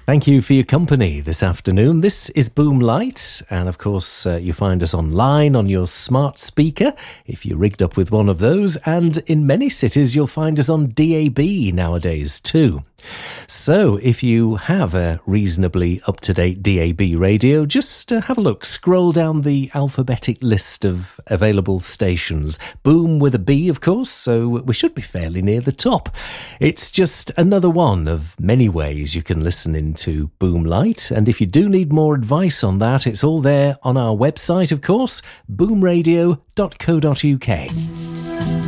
Thank you for your company this afternoon. This is Boom Light, and of course you find us online on your smart speaker if you're rigged up with one of those, and in many cities you'll find us on DAB nowadays too. So if you have a reasonably up-to-date DAB radio, just have a look. Scroll down the alphabetic list of available stations. Boom with a B, of course, so we should be fairly near the top. It's just another one of many ways you can listen into Boom Light, and if you do need more advice on that, it's all there on our website, of course, boomradio.co.uk.